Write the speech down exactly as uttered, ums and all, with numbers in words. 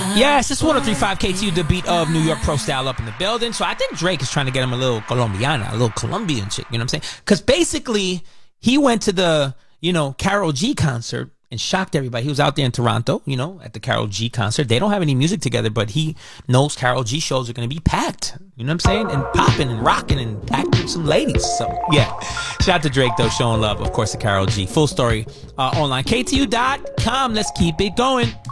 Yes, it's one oh three point five K T U, the beat of New York Pro Style up in the building. So I think Drake is trying to get him a little Colombiana, a little Colombian chick. You know what I'm saying? Because basically, he went to the, you know, Karol G concert and shocked everybody. He was out there in Toronto, you know, at the Karol G concert. They don't have any music together, but he knows Karol G shows are going to be packed. You know what I'm saying? And popping and rocking and packed with some ladies. So, yeah. Shout out to Drake, though, showing love, of course, to Karol G. Full story uh, online. K T U dot com. Let's keep it going.